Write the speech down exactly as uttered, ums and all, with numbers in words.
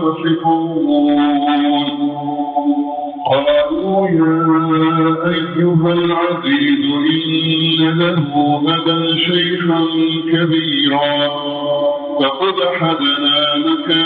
يصفون قالوا يا أيها العزيز إن له أبا شيخا كبيرا فخذ أحدنا مكانه